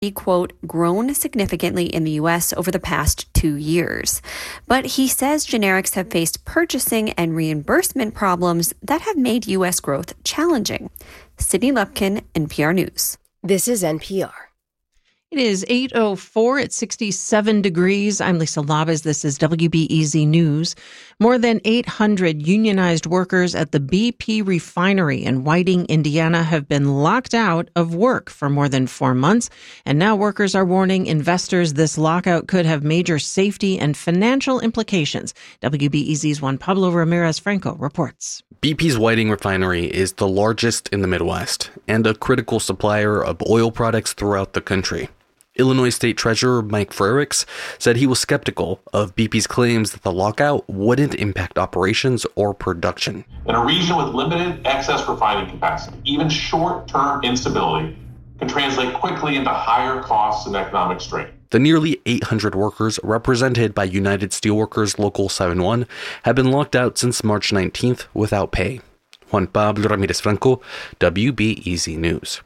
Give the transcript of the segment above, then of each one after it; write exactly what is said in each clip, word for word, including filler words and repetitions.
quote, grown significantly in the U S over the past two years. But he says generics have faced purchasing and reimbursement problems that have made U S growth challenging. Sydney Lupkin, N P R News. This is N P R. It is eight oh four at sixty-seven degrees. I'm Lisa Labas. This is W B E Z News. More than eight hundred unionized workers at the B P refinery in Whiting, Indiana, have been locked out of work for more than four months. And now workers are warning investors this lockout could have major safety and financial implications. W B E Z's Juan Pablo Ramirez-Franco reports. B P's Whiting refinery is the largest in the Midwest and a critical supplier of oil products throughout the country. Illinois State Treasurer Mike Frerichs said he was skeptical of B P's claims that the lockout wouldn't impact operations or production. In a region with limited excess refining capacity, even short-term instability can translate quickly into higher costs and economic strain. The nearly eight hundred workers represented by United Steelworkers Local seven one have been locked out since March nineteenth without pay. Juan Pablo Ramirez-Franco, W B E Z News.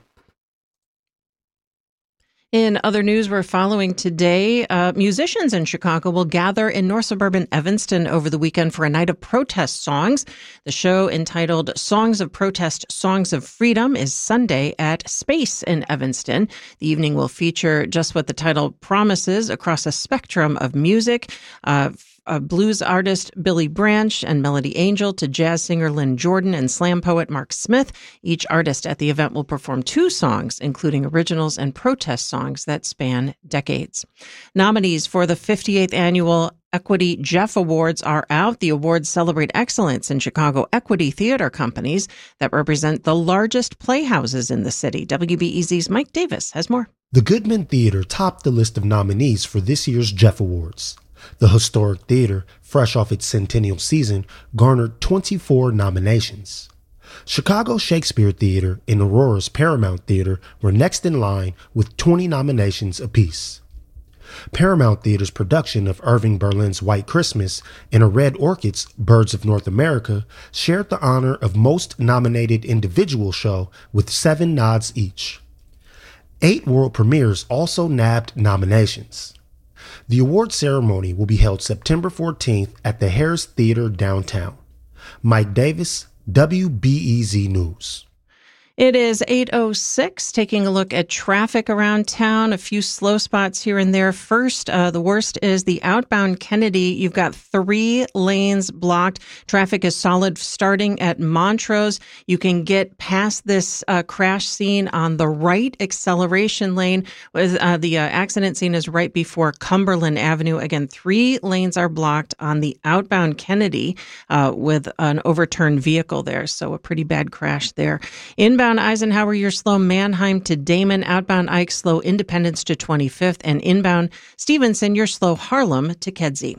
In other news we're following today, uh, musicians in Chicago will gather in north suburban Evanston over the weekend for a night of protest songs. The show, entitled Songs of Protest, Songs of Freedom, is Sunday at Space in Evanston. The evening will feature just what the title promises across a spectrum of music, uh, Uh, blues artist Billy Branch and melody angel to jazz singer Lynn Jordan and slam poet Mark Smith. Each artist at the event will perform two songs, including originals and protest songs that span decades. Nominees for the fifty-eighth Annual Equity Jeff Awards are out. The awards celebrate excellence in Chicago equity theater companies that represent the largest playhouses in the city. W B E Z's Mike Davis has more. The Goodman Theater topped the list of nominees for this year's Jeff Awards. The historic theater, fresh off its centennial season, garnered twenty-four nominations. Chicago Shakespeare Theater and Aurora's Paramount Theater were next in line with twenty nominations apiece. Paramount Theater's production of Irving Berlin's White Christmas and A Red Orchid's Birds of North America shared the honor of most nominated individual show with seven nods each. Eight world premieres also nabbed nominations. The award ceremony will be held September fourteenth at the Harris Theater downtown. Mike Davis, W B E Z News. It is eight oh six, taking a look at traffic around town. A few slow spots here and there. First, uh, the worst is the outbound Kennedy. You've got three lanes blocked. Traffic is solid starting at Montrose. You can get past this uh, crash scene on the right acceleration lane. Uh, the uh, accident scene is right before Cumberland Avenue. Again, three lanes are blocked on the outbound Kennedy uh, with an overturned vehicle there. So a pretty bad crash there. Inbound Eisenhower, you're slow Manheim to Damon. Outbound Ike, slow Independence to twenty-fifth. And inbound Stevenson, you're slow Harlem to Kedzie.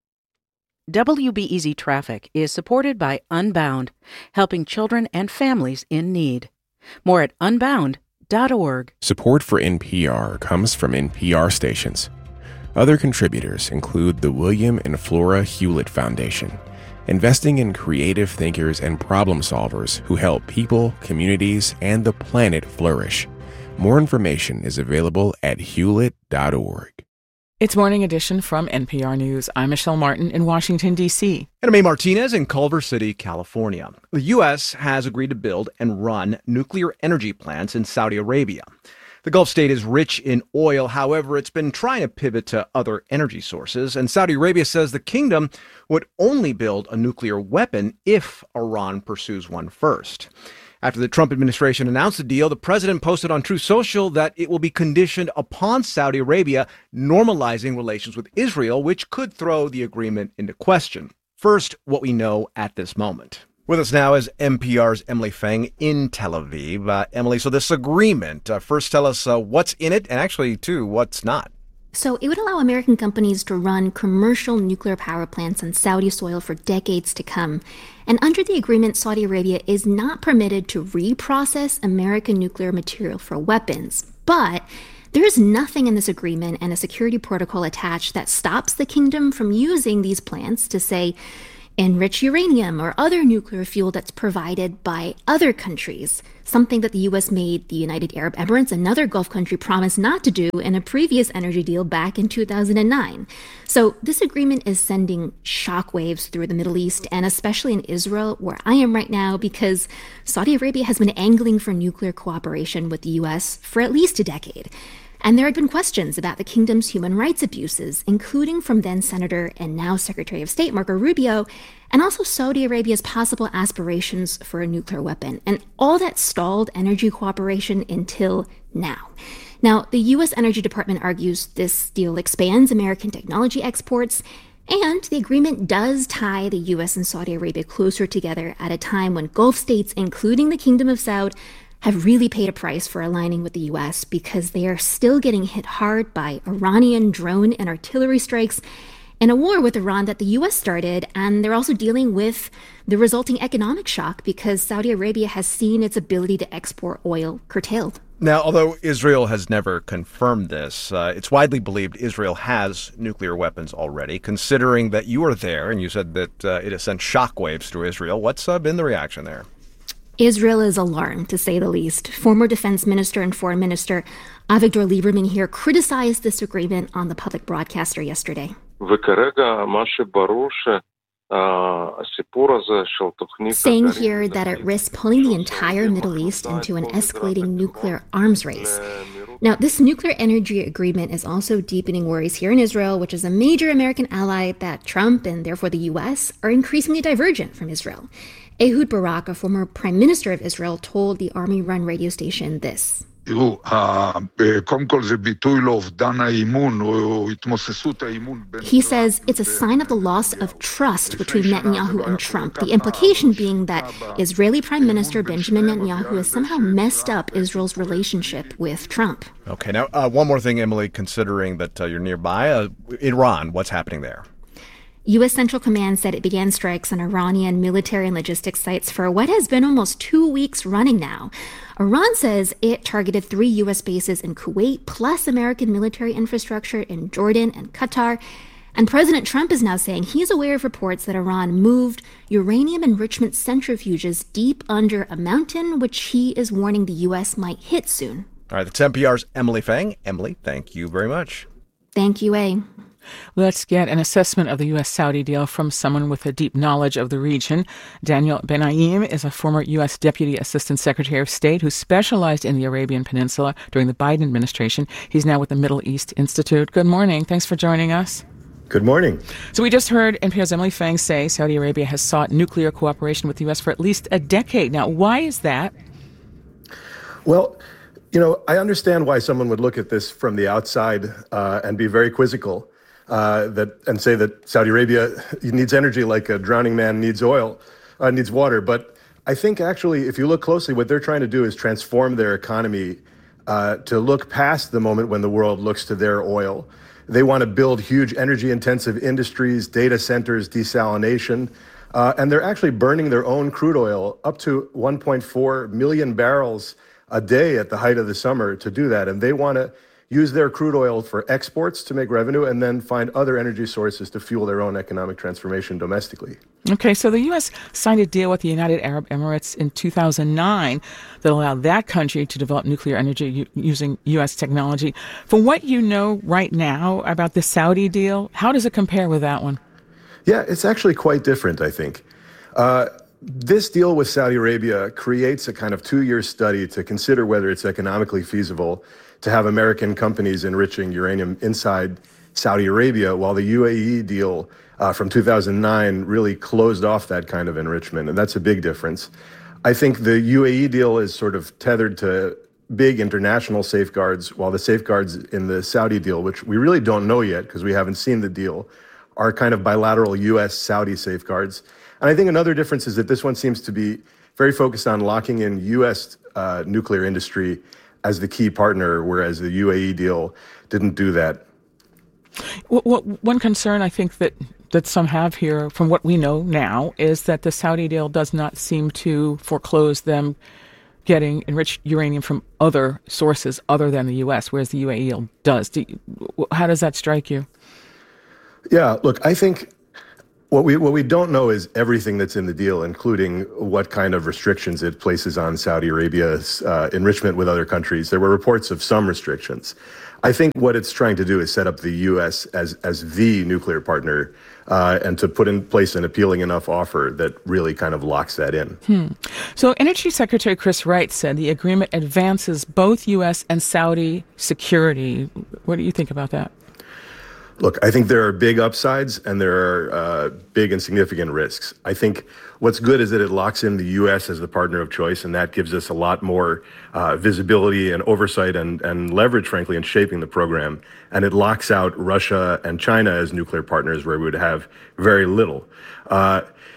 W B E Z Traffic is supported by Unbound, helping children and families in need. More at unbound dot org. Support for N P R comes from N P R stations. Other contributors include the William and Flora Hewlett Foundation, investing in creative thinkers and problem solvers who help people, communities, and the planet flourish. More information is available at hewlett dot org. It's Morning Edition from N P R News. I'm Michelle Martin in Washington, D C. And I'm A. Martinez in Culver City, California. The U S has agreed to build and run nuclear energy plants in Saudi Arabia. The Gulf state is rich in oil. However, it's been trying to pivot to other energy sources. And Saudi Arabia says the kingdom would only build a nuclear weapon if Iran pursues one first. After the Trump administration announced the deal, the president posted on Truth Social that it will be conditioned upon Saudi Arabia normalizing relations with Israel, which could throw the agreement into question. First, what we know at this moment. With us now is N P R's Emily Feng in Tel Aviv. Uh, Emily, so this agreement, uh, first tell us uh, what's in it and actually, too, what's not. So it would allow American companies to run commercial nuclear power plants on Saudi soil for decades to come. And under the agreement, Saudi Arabia is not permitted to reprocess American nuclear material for weapons. But there is nothing in this agreement and a security protocol attached that stops the kingdom from using these plants to, say, enrich uranium or other nuclear fuel that's provided by other countries, something that the U S made the United Arab Emirates, another Gulf country, promise not to do in a previous energy deal back in two thousand nine. So this agreement is sending shockwaves through the Middle East, and especially in Israel, where I am right now, because Saudi Arabia has been angling for nuclear cooperation with the U S for at least a decade. And there had been questions about the kingdom's human rights abuses, including from then-Senator and now Secretary of State Marco Rubio, and also Saudi Arabia's possible aspirations for a nuclear weapon. And all that stalled energy cooperation until now. Now, the U S Energy Department argues this deal expands American technology exports, and the agreement does tie the U S and Saudi Arabia closer together at a time when Gulf states, including the Kingdom of Saud, have really paid a price for aligning with the U S because they are still getting hit hard by Iranian drone and artillery strikes in a war with Iran that the U S started, and they're also dealing with the resulting economic shock because Saudi Arabia has seen its ability to export oil curtailed. Now, although Israel has never confirmed this, uh, it's widely believed Israel has nuclear weapons already. Considering that you were there and you said that uh, it has sent shockwaves through Israel, what's uh, been the reaction there? Israel is alarmed, to say the least. Former Defense Minister and Foreign Minister Avigdor Lieberman here criticized this agreement on the public broadcaster yesterday. Saying here that it risks pulling the entire Middle East into an escalating nuclear arms race. Now, this nuclear energy agreement is also deepening worries here in Israel, which is a major American ally that Trump and therefore the U S are increasingly divergent from Israel. Ehud Barak, a former prime minister of Israel, told the army-run radio station this. He says it's a sign of the loss of trust between Netanyahu and Trump, the implication being that Israeli Prime Minister Benjamin Netanyahu has somehow messed up Israel's relationship with Trump. Okay, now uh, one more thing, Emily, considering that uh, you're nearby, uh, Iran, what's happening there? U S Central Command said it began strikes on Iranian military and logistics sites for what has been almost two weeks running now. Iran says it targeted three U S bases in Kuwait, plus American military infrastructure in Jordan and Qatar. And President Trump is now saying he's aware of reports that Iran moved uranium enrichment centrifuges deep under a mountain, which he is warning the U S might hit soon. All right, that's N P R's Emily Feng. Emily, thank you very much. Thank you, A. Let's get an assessment of the U S-Saudi deal from someone with a deep knowledge of the region. Daniel Benaim is a former U S Deputy Assistant Secretary of State who specialized in the Arabian Peninsula during the Biden administration. He's now with the Middle East Institute. Good morning. Thanks for joining us. Good morning. So we just heard N P R's Emily Feng say Saudi Arabia has sought nuclear cooperation with the U S for at least a decade. Now, why is that? Well, you know, I understand why someone would look at this from the outside uh, and be very quizzical. Uh, that and say that Saudi Arabia needs energy like a drowning man needs oil, uh, needs water. But I think actually, if you look closely, what they're trying to do is transform their economy uh, to look past the moment when the world looks to their oil. They want to build huge energy-intensive industries, data centers, desalination, uh, and they're actually burning their own crude oil up to one point four million barrels a day at the height of the summer to do that. And they want to use their crude oil for exports to make revenue, and then find other energy sources to fuel their own economic transformation domestically. Okay, so the U S signed a deal with the United Arab Emirates in two thousand nine that allowed that country to develop nuclear energy u- using U S technology. From what you know right now about the Saudi deal, how does it compare with that one? Yeah, it's actually quite different, I think. Uh, This deal with Saudi Arabia creates a kind of two-year study to consider whether it's economically feasible to have American companies enriching uranium inside Saudi Arabia, while the U A E deal uh, from two thousand nine really closed off that kind of enrichment, and that's a big difference. I think the U A E deal is sort of tethered to big international safeguards, while the safeguards in the Saudi deal, which we really don't know yet because we haven't seen the deal, are kind of bilateral U S Saudi safeguards. And I think another difference is that this one seems to be very focused on locking in U S uh, nuclear industry as the key partner, whereas the U A E deal didn't do that. Well, well, one concern I think that, that some have here, from what we know now, is that the Saudi deal does not seem to foreclose them getting enriched uranium from other sources other than the U S, whereas the U A E deal does. Do you, how does that strike you? Yeah, look, I think What we what we don't know is everything that's in the deal, including what kind of restrictions it places on Saudi Arabia's uh, enrichment with other countries. There were reports of some restrictions. I think what it's trying to do is set up the U S as as the nuclear partner uh, and to put in place an appealing enough offer that really kind of locks that in. Hmm. So Energy Secretary Chris Wright said the agreement advances both U S and Saudi security. What do you think about that? Look, I think there are big upsides and there are uh, big and significant risks. I think what's good is that it locks in the U S as the partner of choice, and that gives us a lot more uh, visibility and oversight and, and leverage, frankly, in shaping the program. And it locks out Russia and China as nuclear partners, where we would have very little. Uh,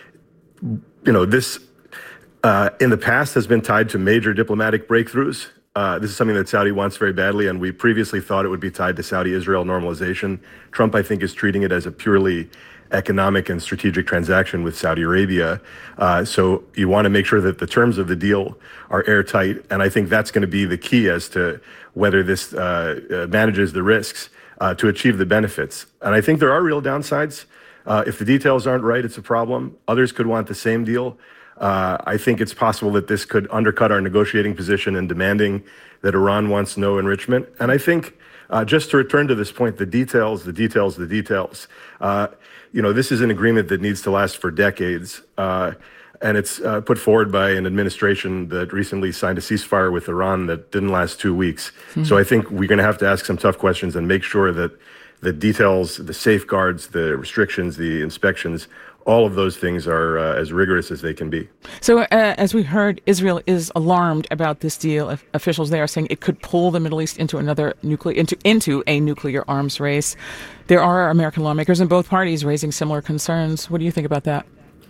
you know, this uh, in the past has been tied to major diplomatic breakthroughs. Uh, this is something that Saudi wants very badly, and we previously thought it would be tied to Saudi-Israel normalization. Trump, I think, is treating it as a purely economic and strategic transaction with Saudi Arabia. Uh, so you want to make sure that the terms of the deal are airtight, and I think that's going to be the key as to whether this uh, uh, manages the risks uh, to achieve the benefits. And I think there are real downsides. Uh, if the details aren't right, it's a problem. Others could want the same deal. Uh, I think it's possible that this could undercut our negotiating position in demanding that Iran wants no enrichment. And I think, uh, just to return to this point, the details, the details, the details. Uh, you know, this is an agreement that needs to last for decades. Uh, and it's uh, put forward by an administration that recently signed a ceasefire with Iran that didn't last two weeks. Mm-hmm. So I think we're going to have to ask some tough questions and make sure that the details, the safeguards, the restrictions, the inspections, all of those things are uh, as rigorous as they can be. So, uh, as we heard, Israel is alarmed about this deal. Officials there are saying it could pull the Middle East into another nuclear into into a nuclear arms race. There are American lawmakers in both parties raising similar concerns. What do you think about that?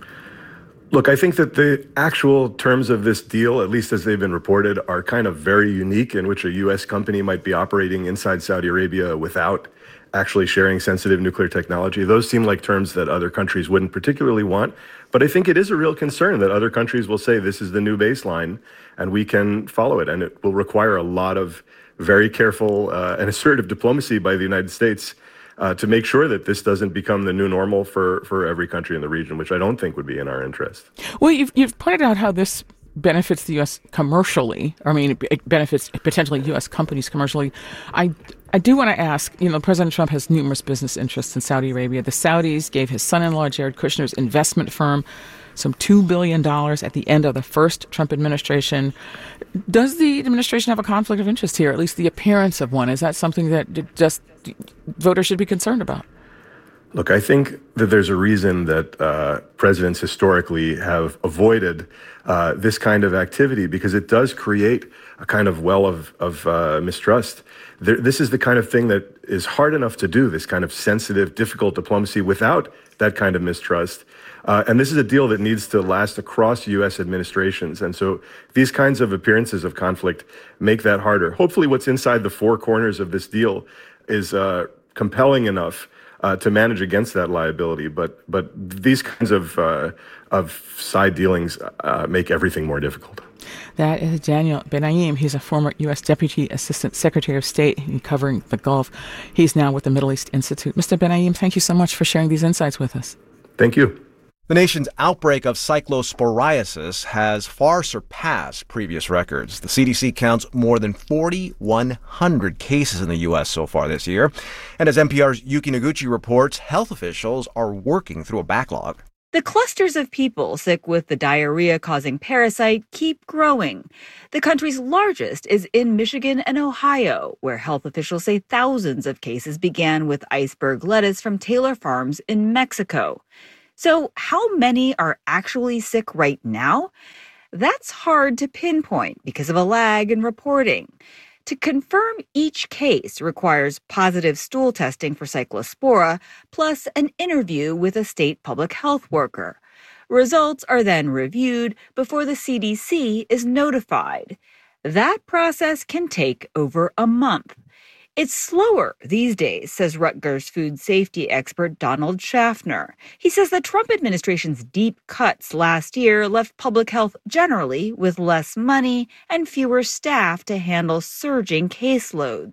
Look, I think that the actual terms of this deal, at least as they've been reported, are kind of very unique, in which a U S company might be operating inside Saudi Arabia without actually sharing sensitive nuclear technology. Those seem like terms that other countries wouldn't particularly want. But I think it is a real concern that other countries will say this is the new baseline and we can follow it. And it will require a lot of very careful uh, and assertive diplomacy by the United States uh, to make sure that this doesn't become the new normal for, for every country in the region, which I don't think would be in our interest. Well, you've, you've pointed out how this benefits the U S commercially. I mean, it benefits potentially U S companies commercially. I I do want to ask, you know, President Trump has numerous business interests in Saudi Arabia. The Saudis gave his son-in-law, Jared Kushner's investment firm, some two billion dollars at the end of the first Trump administration. Does the administration have a conflict of interest here, at least the appearance of one? Is that something that just voters should be concerned about? Look, I think that there's a reason that uh, presidents historically have avoided uh, this kind of activity, because it does create a kind of well of, of uh, mistrust. There, this is the kind of thing that is hard enough to do, this kind of sensitive, difficult diplomacy without that kind of mistrust. Uh, and this is a deal that needs to last across U S administrations. And so these kinds of appearances of conflict make that harder. Hopefully what's inside the four corners of this deal is uh, compelling enough Uh, to manage against that liability, but but these kinds of uh, of side dealings uh, make everything more difficult. That is Daniel Benaim. He's a former U S Deputy Assistant Secretary of State covering the Gulf. He's now with the Middle East Institute. Mister Benaim, thank you so much for sharing these insights with us. Thank you. The nation's outbreak of cyclosporiasis has far surpassed previous records. The C D C counts more than forty-one hundred cases in the U S so far this year. And as N P R's Yuki Noguchi reports, health officials are working through a backlog. The clusters of people sick with the diarrhea-causing parasite keep growing. The country's largest is in Michigan and Ohio, where health officials say thousands of cases began with iceberg lettuce from Taylor Farms in Mexico. So how many are actually sick right now? That's hard to pinpoint because of a lag in reporting. To confirm each case requires positive stool testing for Cyclospora, plus an interview with a state public health worker. Results are then reviewed before the C D C is notified. That process can take over a month. It's slower these days, says Rutgers food safety expert Donald Schaffner. He says the Trump administration's deep cuts last year left public health generally with less money and fewer staff to handle surging caseloads.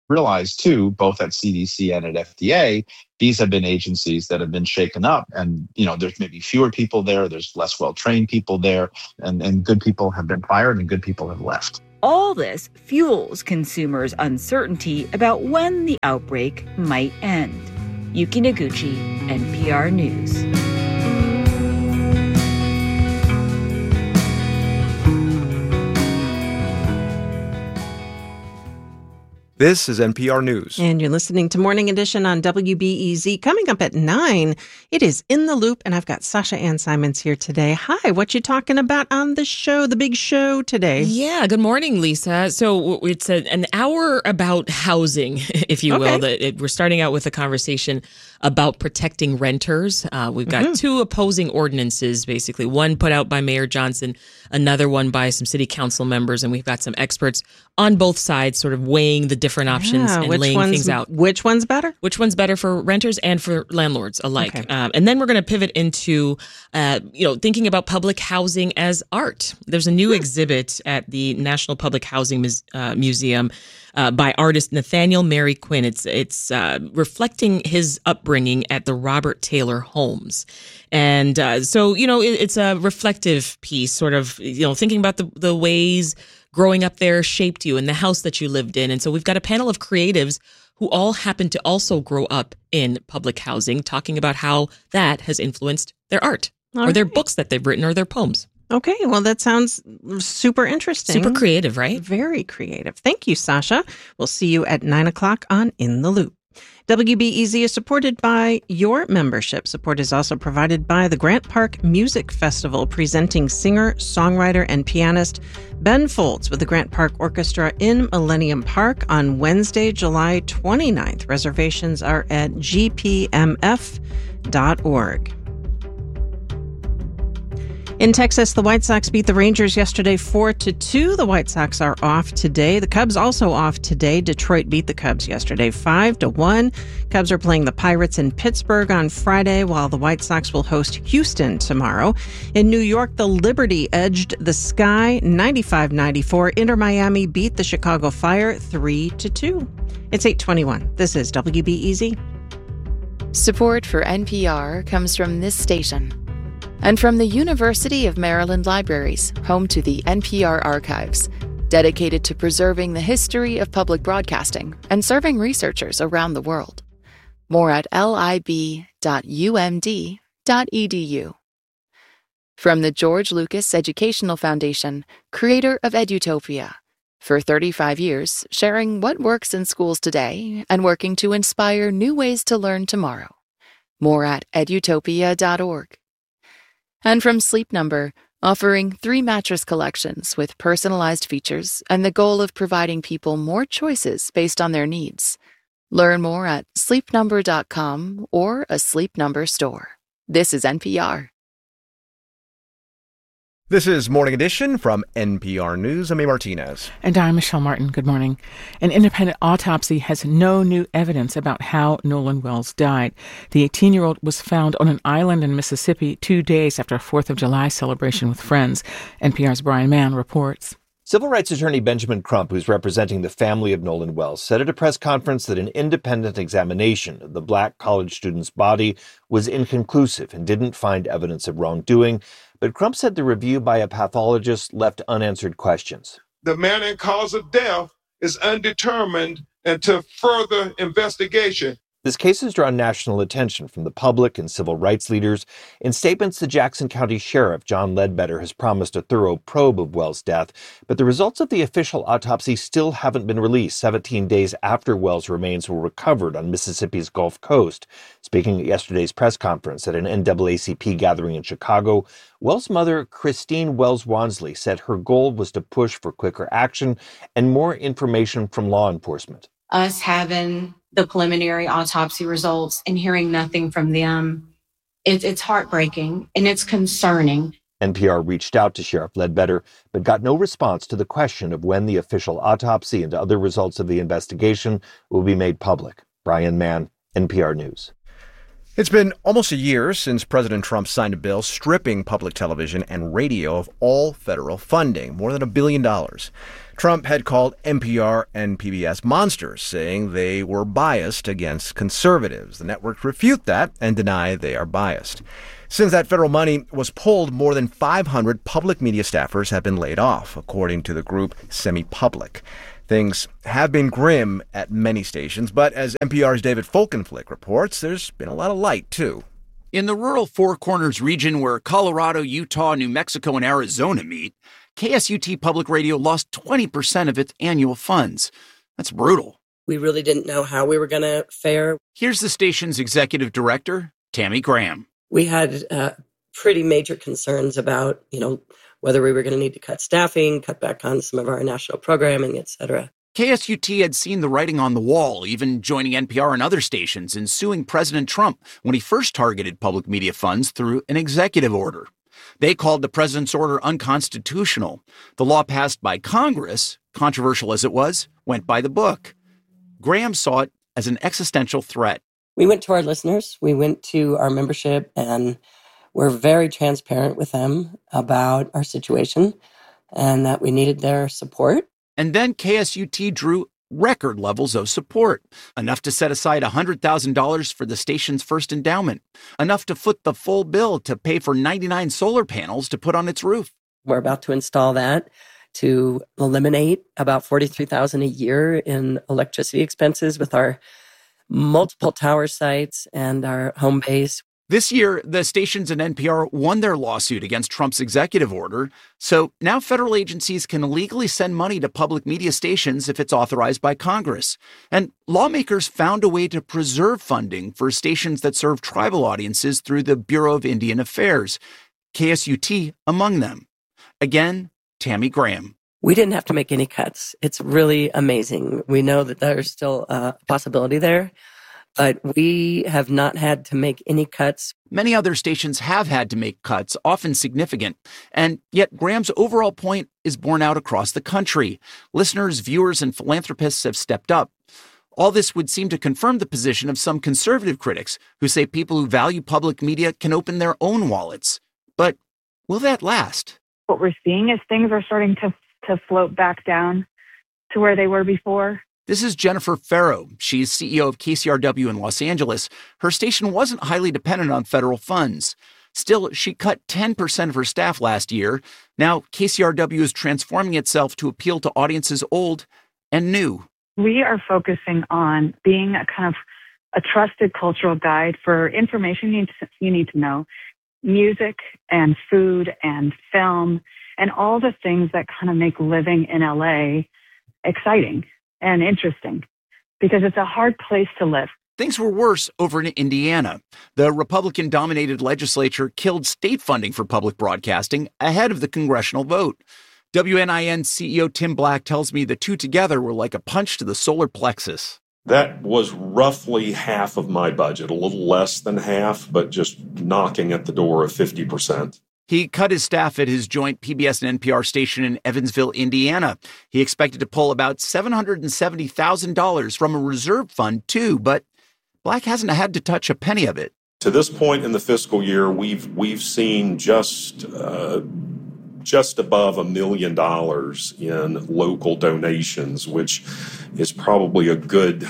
realize, too, both at C D C and at F D A, these have been agencies that have been shaken up. And, you know, there's maybe fewer people there, there's less well-trained people there, and, and good people have been fired and good people have left. All this fuels consumers' uncertainty about when the outbreak might end. Yuki Noguchi, N P R News. This is N P R News. And you're listening to Morning Edition on W B E Z. Coming up at nine, it is In the Loop, and I've got Sasha Ann Simons here today. Hi, what you talking about on the show, the big show today? Yeah, good morning, Lisa. So it's a, an hour about housing, if you will. Okay. That it, we're starting out with a conversation about protecting renters. Uh, we've got mm-hmm. two opposing ordinances, basically. One put out by Mayor Johnson, another one by some city council members, and we've got some experts on both sides sort of weighing the different options yeah, and which laying one's, things out. Which one's better? Which one's better for renters and for landlords alike. Okay. Um, and then we're going to pivot into, uh, you know, thinking about public housing as art. There's a new exhibit at the National Public Housing Mus- uh, Museum uh, by artist Nathaniel Mary Quinn. It's it's uh, reflecting his upbringing at the Robert Taylor Homes. And uh, so, you know, it, it's a reflective piece, sort of, you know, thinking about the, the ways growing up there shaped you and the house that you lived in. And so we've got a panel of creatives who all happen to also grow up in public housing, talking about how that has influenced their art all or right. their books that they've written or their poems. Okay, well, that sounds super interesting. Super creative, right? Very creative. Thank you, Sasha. We'll see you at nine o'clock on In the Loop. W B E Z is supported by your membership. Support is also provided by the Grant Park Music Festival, presenting singer, songwriter, and pianist Ben Folds with the Grant Park Orchestra in Millennium Park on Wednesday, July twenty-ninth. Reservations are at g p m f dot org. In Texas, the White Sox beat the Rangers yesterday four to two. The White Sox are off today. The Cubs also off today. Detroit beat the Cubs yesterday five to one. Cubs are playing the Pirates in Pittsburgh on Friday, while the White Sox will host Houston tomorrow. In New York, the Liberty edged the Sky ninety-five ninety-four. Inter Miami beat the Chicago Fire three to two. It's eight twenty-one. This is W B E Z. Support for N P R comes from this station and from the University of Maryland Libraries, home to the N P R Archives, dedicated to preserving the history of public broadcasting and serving researchers around the world. More at lib dot u m d dot e d u. From the George Lucas Educational Foundation, creator of Edutopia, for thirty-five years, sharing what works in schools today and working to inspire new ways to learn tomorrow. More at edutopia dot org. And from Sleep Number, offering three mattress collections with personalized features and the goal of providing people more choices based on their needs. Learn more at sleep number dot com or a Sleep Number store. This is N P R. This is Morning Edition from N P R News. I'm A. Martinez. And I'm Michelle Martin. Good morning. An independent autopsy has no new evidence about how Nolan Wells died. The eighteen-year-old was found on an island in Mississippi two days after a fourth of July celebration with friends. N P R's Brian Mann reports. Civil rights attorney Benjamin Crump, who's representing the family of Nolan Wells, said at a press conference that an independent examination of the black college student's body was inconclusive and didn't find evidence of wrongdoing. But Crump said the review by a pathologist left unanswered questions. The manner and cause of death is undetermined until further investigation. This case has drawn national attention from the public and civil rights leaders. In statements, the Jackson County Sheriff, John Ledbetter, has promised a thorough probe of Wells' death, but the results of the official autopsy still haven't been released seventeen days after Wells' remains were recovered on Mississippi's Gulf Coast. Speaking at yesterday's press conference at an N double A C P gathering in Chicago, Wells' mother, Christine Wells Wansley, said her goal was to push for quicker action and more information from law enforcement. Us having the preliminary autopsy results and hearing nothing from them, it's, it's heartbreaking and it's concerning. N P R reached out to Sheriff Ledbetter, but got no response to the question of when the official autopsy and other results of the investigation will be made public. Brian Mann, N P R News. It's been almost a year since President Trump signed a bill stripping public television and radio of all federal funding, more than a billion dollars. Trump had called N P R and P B S monsters, saying they were biased against conservatives. The networks refute that and deny they are biased. Since that federal money was pulled, more than five hundred public media staffers have been laid off, according to the group Semi-Public. Things have been grim at many stations, but as N P R's David Folkenflik reports, there's been a lot of light, too. In the rural Four Corners region where Colorado, Utah, New Mexico, and Arizona meet, K S U T Public Radio lost twenty percent of its annual funds. That's brutal. We really didn't know how we were going to fare. Here's the station's executive director, Tammy Graham. We had uh, pretty major concerns about, you know, whether we were going to need to cut staffing, cut back on some of our national programming, et cetera. K S U T had seen the writing on the wall, even joining N P R and other stations in suing President Trump when he first targeted public media funds through an executive order. They called the president's order unconstitutional. The law passed by Congress, controversial as it was, went by the book. Graham saw it as an existential threat. We went to our listeners, we went to our membership, and we're very transparent with them about our situation and that we needed their support. And then K S U T drew record levels of support, enough to set aside one hundred thousand dollars for the station's first endowment, enough to foot the full bill to pay for ninety-nine solar panels to put on its roof. We're about to install that to eliminate about forty-three thousand dollars a year in electricity expenses with our multiple tower sites and our home base. This year, the stations and N P R won their lawsuit against Trump's executive order, so now federal agencies can legally send money to public media stations if it's authorized by Congress. And lawmakers found a way to preserve funding for stations that serve tribal audiences through the Bureau of Indian Affairs, K S U T among them. Again, Tammy Graham. We didn't have to make any cuts. It's really amazing. We know that there's still a possibility there, but we have not had to make any cuts. Many other stations have had to make cuts, often significant, and yet Graham's overall point is borne out across the country. Listeners, viewers, and philanthropists have stepped up. All this would seem to confirm the position of some conservative critics who say people who value public media can open their own wallets. But will that last? What we're seeing is things are starting to to float back down to where they were before. This is Jennifer Farrow. She's C E O of K C R W in Los Angeles. Her station wasn't highly dependent on federal funds. Still, she cut ten percent of her staff last year. Now, K C R W is transforming itself to appeal to audiences old and new. We are focusing on being a kind of a trusted cultural guide for information you need to, you need to know, music and food and film, and all the things that kind of make living in L A exciting and interesting, because it's a hard place to live. Things were worse over in Indiana. The Republican-dominated legislature killed state funding for public broadcasting ahead of the congressional vote. W N I N C E O Tim Black tells me the two together were like a punch to the solar plexus. That was roughly half of my budget, a little less than half, but just knocking at the door of fifty percent. He cut his staff at his joint P B S and N P R station in Evansville, Indiana. He expected to pull about seven hundred seventy thousand dollars from a reserve fund, too, but Black hasn't had to touch a penny of it. To this point in the fiscal year, we've we've seen just uh, just above a million dollars in local donations, which is probably a good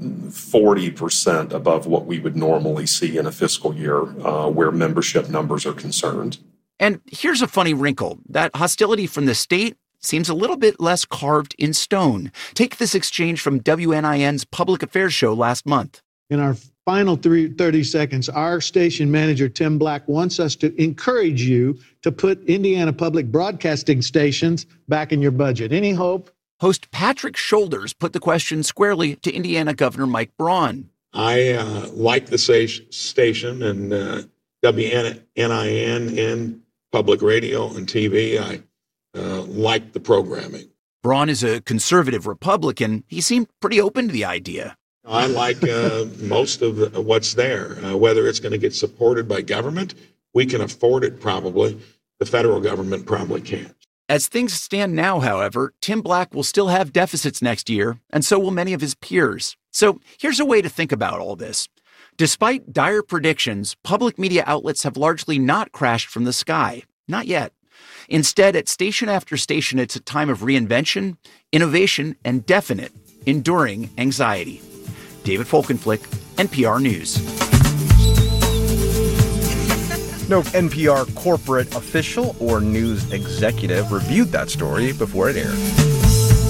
forty percent above what we would normally see in a fiscal year uh, where membership numbers are concerned. And here's a funny wrinkle. That hostility from the state seems a little bit less carved in stone. Take this exchange from W N I N's public affairs show last month. In our final three, thirty seconds, our station manager, Tim Black, wants us to encourage you to put Indiana public broadcasting stations back in your budget. Any hope? Host Patrick Shoulders put the question squarely to Indiana Governor Mike Braun. I uh, like the station and uh, W N I N and public radio and T V. I uh, like the programming. Braun is a conservative Republican. He seemed pretty open to the idea. I like uh, most of the, what's there. Uh, whether it's going to get supported by government, we can afford it probably. The federal government probably can't. As things stand now, however, Tim Black will still have deficits next year, and so will many of his peers. So here's a way to think about all this. Despite dire predictions, public media outlets have largely not crashed from the sky. Not yet. Instead, at station after station, it's a time of reinvention, innovation, and definite, enduring anxiety. David Folkenflik, N P R News. No N P R corporate official or news executive reviewed that story before it aired.